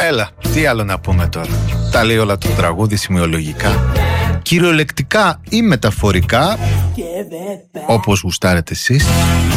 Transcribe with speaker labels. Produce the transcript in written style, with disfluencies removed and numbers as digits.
Speaker 1: Έλα, τι άλλο να πούμε τώρα. Τα λέει όλα το τραγούδι σημειολογικά, κυριολεκτικά ή μεταφορικά, όπως γουστάρετε εσείς.